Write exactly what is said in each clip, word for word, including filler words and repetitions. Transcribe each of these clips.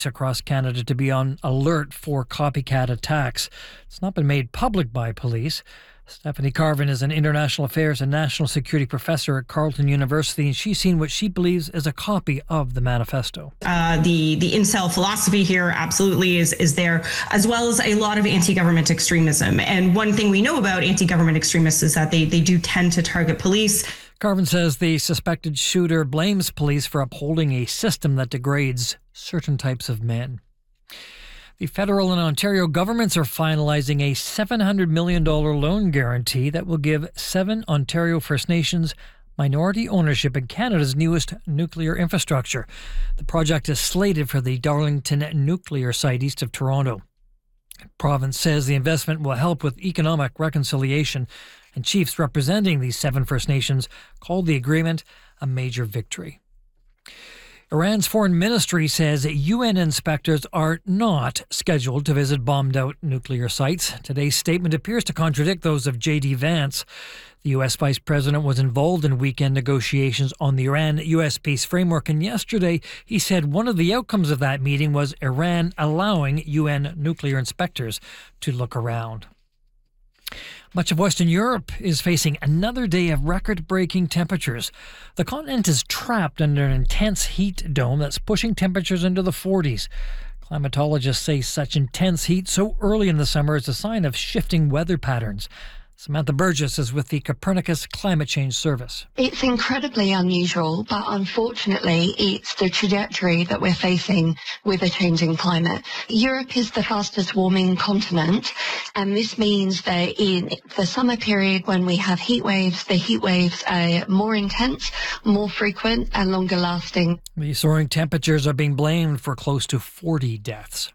across Canada to be on alert for copycat attacks. It's not been made public by police. Stephanie Carvin is an international affairs and national security professor at Carleton University, and she's seen what she believes is a copy of the manifesto. Uh, the the incel philosophy here absolutely is is there, as well as a lot of anti-government extremism. And one thing we know about anti-government extremists is that they, they do tend to target police. Carvin says the suspected shooter blames police for upholding a system that degrades certain types of men. The federal and Ontario governments are finalizing a seven hundred million dollars loan guarantee that will give seven Ontario First Nations minority ownership in Canada's newest nuclear infrastructure. The project is slated for the Darlington nuclear site east of Toronto. The province says the investment will help with economic reconciliation, and chiefs representing these seven First Nations called the agreement a major victory. Iran's foreign ministry says U N inspectors are not scheduled to visit bombed-out nuclear sites. Today's statement appears to contradict those of J D Vance. The U S vice president was involved in weekend negotiations on the Iran-U S peace framework, and yesterday he said one of the outcomes of that meeting was Iran allowing U N nuclear inspectors to look around. Much of Western Europe is facing another day of record-breaking temperatures. The continent is trapped under an intense heat dome that's pushing temperatures into the forties. Climatologists say such intense heat so early in the summer is a sign of shifting weather patterns. Samantha Burgess is with the Copernicus Climate Change Service. It's incredibly unusual, but unfortunately it's the trajectory that we're facing with a changing climate. Europe is the fastest warming continent, and this means that in the summer period when we have heat waves, the heat waves are more intense, more frequent and longer lasting. The soaring temperatures are being blamed for close to forty deaths.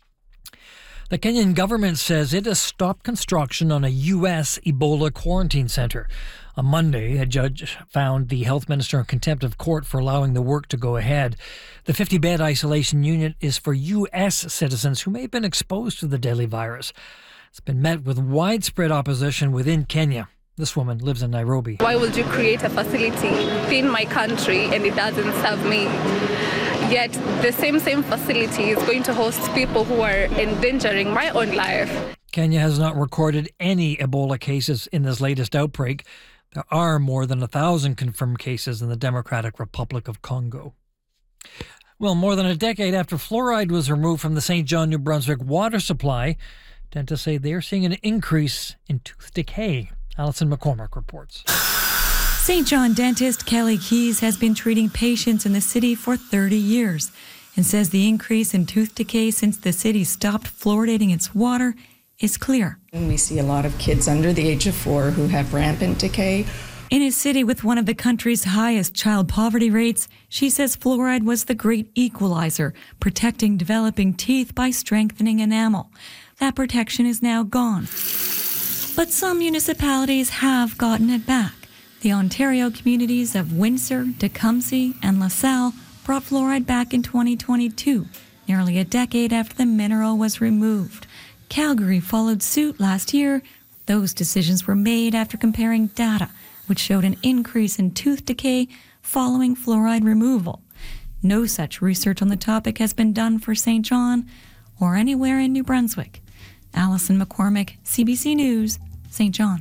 The Kenyan government says it has stopped construction on a U S Ebola quarantine center. On Monday, a judge found the health minister in contempt of court for allowing the work to go ahead. The fifty-bed isolation unit is for U S citizens who may have been exposed to the deadly virus. It's been met with widespread opposition within Kenya. This woman lives in Nairobi. Why would you create a facility within my country and it doesn't serve me? Yet the same same facility is going to host people who are endangering my own life. Kenya has not recorded any Ebola cases in this latest outbreak. There are more than a thousand confirmed cases in the Democratic Republic of Congo. Well, more than a decade after fluoride was removed from the Saint John, New Brunswick water supply, dentists say they're seeing an increase in tooth decay. Alison McCormick reports. Saint John dentist Kelly Keys has been treating patients in the city for thirty years and says the increase in tooth decay since the city stopped fluoridating its water is clear. We see a lot of kids under the age of four who have rampant decay. In a city with one of the country's highest child poverty rates, she says fluoride was the great equalizer, protecting developing teeth by strengthening enamel. That protection is now gone. But some municipalities have gotten it back. The Ontario communities of Windsor, Tecumseh, and LaSalle brought fluoride back in twenty twenty-two, nearly a decade after the mineral was removed. Calgary followed suit last year. Those decisions were made after comparing data, which showed an increase in tooth decay following fluoride removal. No such research on the topic has been done for Saint John or anywhere in New Brunswick. Alison McCormick, C B C News, Saint John.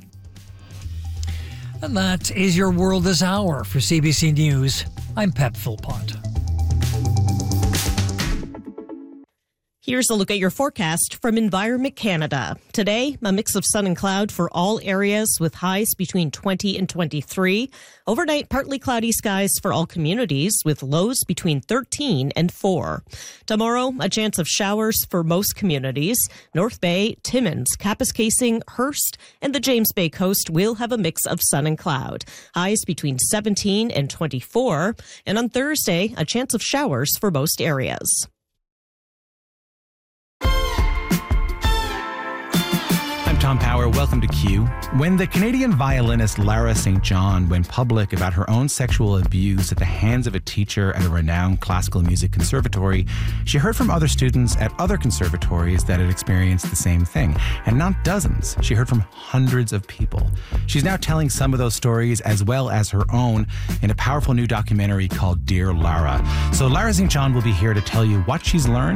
And that is your World This Hour. For C B C News, I'm Pep Philpott. Here's a look at your forecast from Environment Canada. Today, a mix of sun and cloud for all areas with highs between twenty and twenty-three. Overnight, partly cloudy skies for all communities with lows between thirteen and four. Tomorrow, a chance of showers for most communities. North Bay, Timmins, Kapuskasing, Hearst, and the James Bay coast will have a mix of sun and cloud. Highs between seventeen and twenty-four. And on Thursday, a chance of showers for most areas. Tom Power. Welcome to Q. When the Canadian violinist Lara Saint John went public about her own sexual abuse at the hands of a teacher at a renowned classical music conservatory, she heard from other students at other conservatories that had experienced the same thing. And not dozens. She heard from hundreds of people. She's now telling some of those stories as well as her own in a powerful new documentary called Dear Lara. So Lara Saint John will be here to tell you what she's learned